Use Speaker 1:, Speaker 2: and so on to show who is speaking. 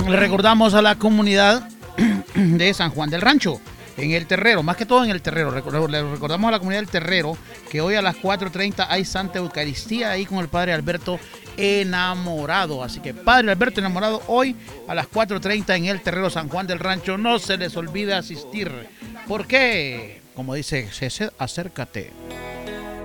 Speaker 1: Le recordamos a la comunidad de San Juan del Rancho, en el Terrero, más que todo en el Terrero. Le recordamos a la comunidad del Terrero que hoy a las 4:30 hay Santa Eucaristía ahí con el Padre Alberto Enamorado. Así que Padre Alberto Enamorado hoy a las 4:30 en el Terrero San Juan del Rancho. No se les olvide asistir. ¿Por qué? Como dice César, acércate.